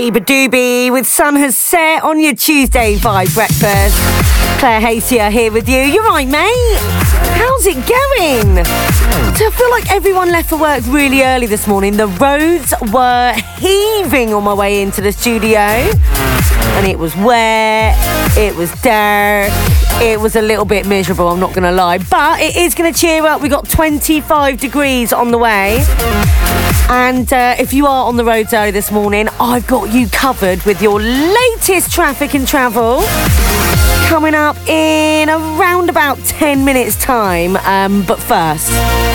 Doobie with Sun Has Set on your Tuesday Vibe Breakfast. Claire Hacier here with you. You're right, mate. How's it going? So I feel like everyone left for work really early this morning. The roads were heaving on my way into the studio. And it was wet, it was dark, it was a little bit miserable, I'm not going to lie. But it is going to cheer up. We got 25 degrees on the way. And if you are on the roads early this morning, I've got you covered with your latest traffic and travel. Coming up in around about 10 minutes' time. But first,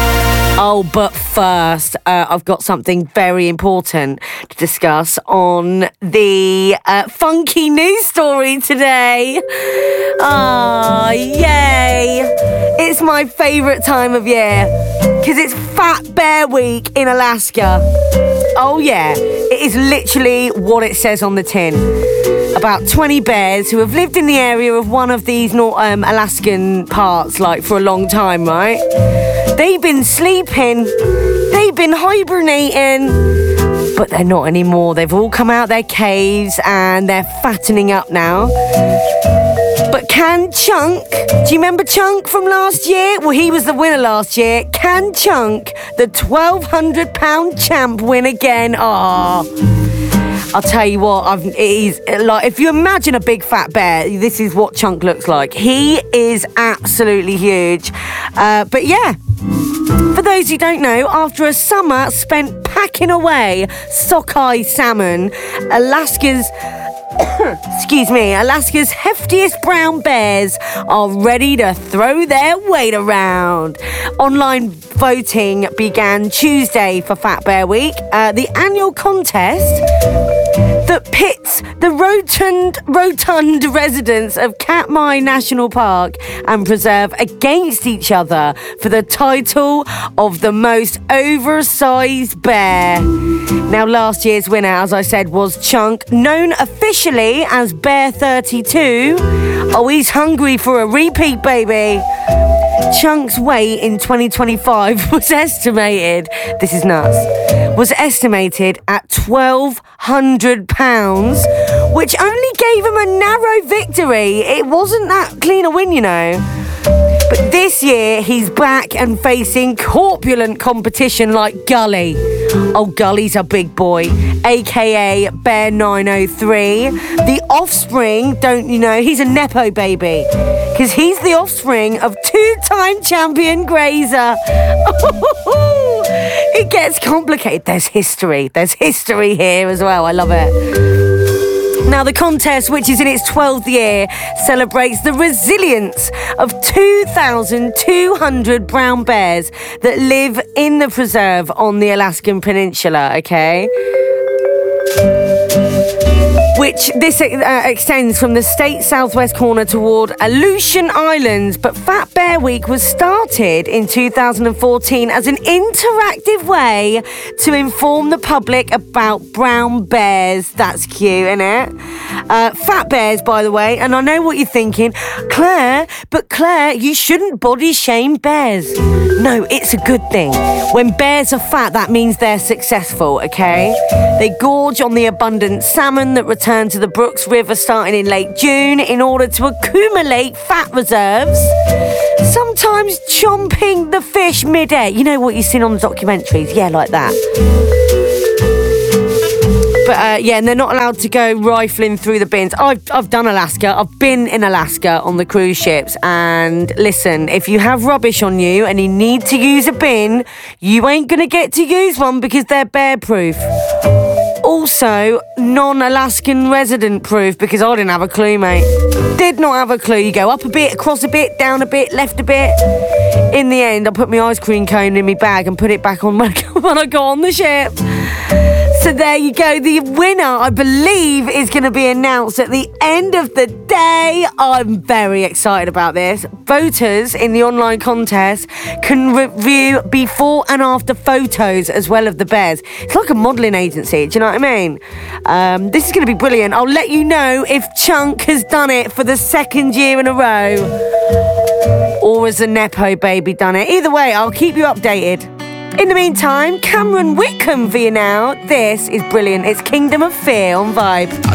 I've got something very important to discuss on the funky news story today. Ah, yay! It's my favourite time of year because it's Fat Bear Week in Alaska. Oh yeah, it is literally what it says on the tin. About 20 bears who have lived in the area of one of these Alaskan parts for a long time, right? They've been sleeping, they've been hibernating, but they're not anymore. They've all come out their caves and they're fattening up now. But can Chunk, do you remember Chunk from last year? Well, he was the winner last year. Can Chunk, the 1,200-pound champ, win again? I'll tell you what, if you imagine a big fat bear, this is what Chunk looks like. He is absolutely huge. But yeah, for those who don't know, after a summer spent packing away sockeye salmon, Alaska's heftiest brown bears are ready to throw their weight around. Online voting began Tuesday for Fat Bear Week. The annual contest that pits the rotund residents of Katmai National Park and Preserve against each other for the title of the most oversized bear. Now, last year's winner, as I said, was Chunk, known officially as Bear 32. Oh, he's hungry for a repeat, baby. Chunk's weight in 2025 was estimated, this is nuts, was estimated at 1,200 pounds, which only gave him a narrow victory. It wasn't that clean a win, you know. But this year, he's back and facing corpulent competition like Gully. Oh, Gully's a big boy, a.k.a. Bear 903. The offspring, don't you know, he's a Nepo baby. Because he's the offspring of two-time champion Grazer. It gets complicated. There's history here as well. I love it. Now, the contest, which is in its 12th year, celebrates the resilience of 2,200 brown bears that live in the preserve on the Alaskan Peninsula, okay? Which this extends from the state's southwest corner toward Aleutian Islands. But Fat Bear Week was started in 2014 as an interactive way to inform the public about brown bears. That's cute, isn't it? Fat bears, by the way, and I know what you're thinking, Claire, you shouldn't body shame bears. No, it's a good thing. When bears are fat, that means they're successful, okay? They gorge on the abundant salmon that return to the Brooks River starting in late June in order to accumulate fat reserves, sometimes chomping the fish mid-air. You know what you've seen on the documentaries? Yeah, like that. But and they're not allowed to go rifling through the bins. I've done Alaska. I've been in Alaska on the cruise ships. And listen, if you have rubbish on you and you need to use a bin, you ain't going to get to use one because they're bear-proof. Also, non-Alaskan resident proof, because I didn't have a clue, mate. Did not have a clue. You go up a bit, across a bit, down a bit, left a bit. In the end, I put my ice cream cone in my bag and put it back on when I got on the ship. So there you go. The winner, I believe, is going to be announced at the end of the day. I'm very excited about this. Voters in the online contest can review before and after photos as well of the bears. It's like a modelling agency, do you know what I mean? This is going to be brilliant. I'll let you know if Chunk has done it for the second year in a row or has a Nepo baby done it. Either way, I'll keep you updated. In the meantime, Cameron Whitcomb for you now. This is brilliant. It's Kingdom of Fear on Vibe.